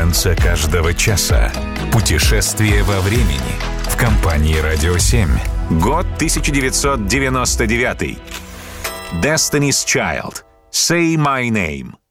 танца каждого часа. Путешествие во времени в компании «Радио 7». Год 1999. Destiny's Child. Say My Name.